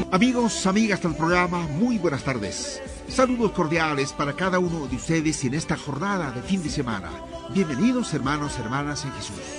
Amigos, amigas del programa, muy buenas tardes. Saludos cordiales para cada uno de ustedes en esta jornada de fin de semana. Bienvenidos, hermanos, hermanas en Jesús.